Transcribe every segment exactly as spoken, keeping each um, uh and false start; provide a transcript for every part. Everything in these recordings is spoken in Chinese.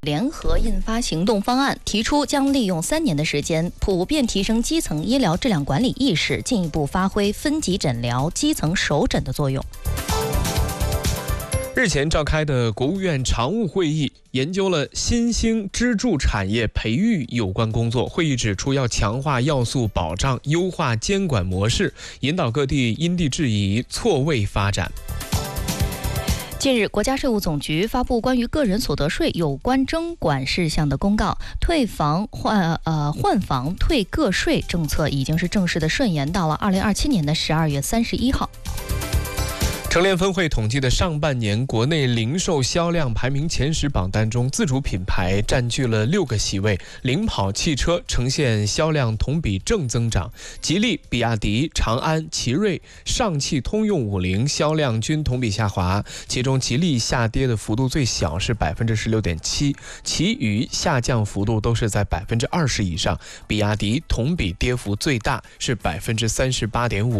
联合印发行动方案，提出将利用三年的时间，普遍提升基层医疗质量管理意识，进一步发挥分级诊疗、基层首诊的作用。 日前召开的国务院常务会议研究了新兴支柱产业培育有关工作。会议指出，要强化要素保障，优化监管模式，引导各地因地制宜、错位发展。 近日，国家税务总局发布关于个人所得税有关征管事项的公告，退房换呃换房退个税政策已经是正式的顺延到了二零二七年的十二月三十一号。 成联分会统计的上半年国内零售销量排名前十榜单中，自主品牌占据了六个席位，领跑汽车呈现销量同比正增长，吉利、比亚迪、长安、奇瑞、上汽通用五菱销量均同比下滑，其中吉利下跌的幅度最小，是百分之十六点七，其余下降幅度都是在百分之二十以上，比亚迪同比跌幅最大，是百分之三十八点五。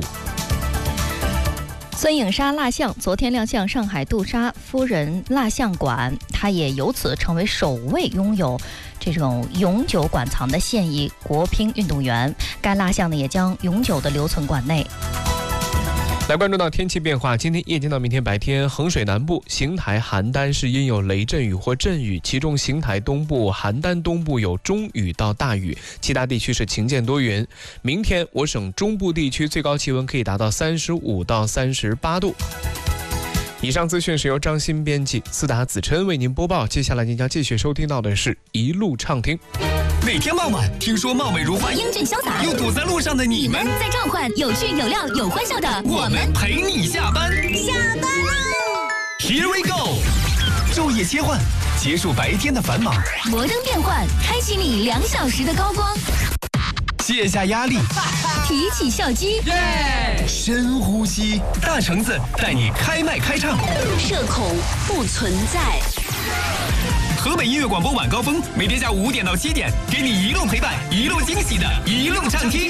孙颖莎蜡像昨天亮相上海杜莎夫人蜡像馆，她也由此成为首位拥有这种永久馆藏的现役国乒运动员。该蜡像呢也将永久的留存馆内。 来关注到天气变化，今天夜间到明天白天，衡水南部、邢台、邯郸是阴有雷阵雨或阵雨，其中邢台东部、邯郸东部有中雨到大雨，其他地区是晴间多云。明天我省中部地区最高气温可以达到三十五到三十八度。以上资讯是由张欣编辑，思达子琛为您播报。接下来您将继续收听到的是一路畅听。 每天傍晚，听说貌美如花、 英俊潇洒又堵在路上的你们， 在召唤有趣、有料、有欢笑的我们陪你下班。 下班喽 ！Here we go！ 昼夜切换，结束白天的繁忙， 摩登变换，开启你两小时的高光。 卸下压力， 提起笑肌， 深呼吸，大橙子带你开麦开唱， 社恐不存在。 河北音乐广播晚高峰，每天下午五点到七点，给你一路陪伴、一路惊喜的一路畅听。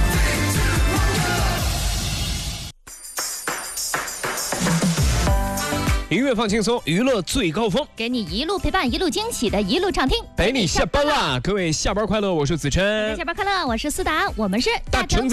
音乐放轻松，娱乐最高峰， 给你一路陪伴、一路惊喜的一路畅听， 陪你下班啦！各位下班快乐，我是子琛。 下班快乐，我是思达，我们是大橙子。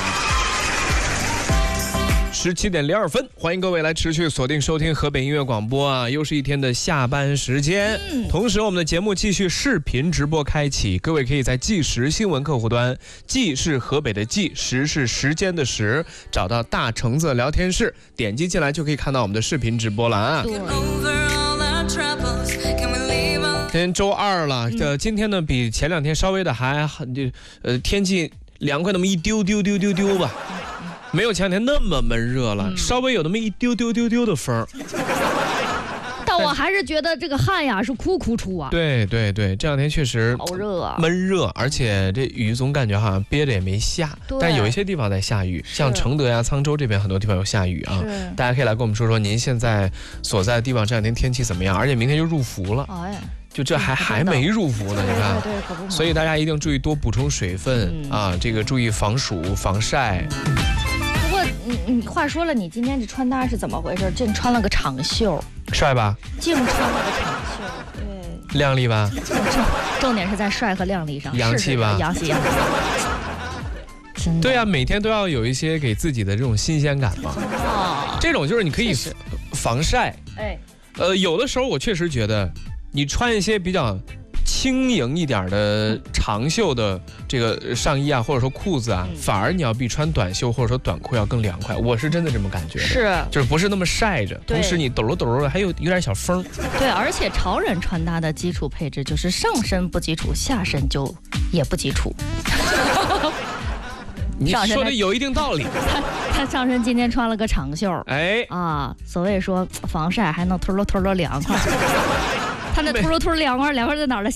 十七点零二分，欢迎各位来持续锁定收听河北音乐广播啊！又是一天的下班时间，嗯、同时我们的节目继续视频直播开启，各位可以在计时新闻客户端，计是河北的计，时是时间的时，找到大橙子聊天室，点击进来就可以看到我们的视频直播了啊！今天周二了，呃，今天呢比前两天稍微的还就呃天气凉快那么一丢丢丢丢丢吧。没有前两天那么闷热了，嗯、稍微有那么一丢丢丢丢的风。 但我还是觉得这个汗呀是哭哭出啊。 对对对，这两天确实好热啊， 闷热，而且这雨总感觉好像憋着也没下，但有一些地方在下雨，像承德呀、沧州这边很多地方有下雨啊。大家可以来跟我们说说您现在所在的地方这两天天气怎么样？而且明天就入伏了。哎就这还还没入伏呢，你看， 对对对， 所以大家一定注意多补充水分、嗯、啊，这个注意防暑防晒。 不过你你话说了，你今天这穿搭是怎么回事？净穿了个长袖， 帅吧？ 净穿了个长袖，对， 靓丽吧？ 重重点是在帅和靓丽上， 洋气吧？ 洋气洋气。 对啊，每天都要有一些给自己的这种新鲜感嘛。哦，这种就是你可以防晒。哎，呃，有的时候我确实觉得。你穿一些比较轻盈一点的长袖的这个上衣啊，或者说裤子啊，嗯、反而你要比穿短袖或者说短裤要更凉快。我是真的这么感觉的， 是， 就是不是那么晒着，同时你抖了抖了还有有点小风。 对，而且潮人穿搭的基础配置就是上身不基础，下身就也不基础。 你说的有一定道理。 他他上身今天穿了个长袖， 哎啊，所谓说防晒还能突噜突噜凉快。他那突噜突噜凉快，凉快在哪儿了？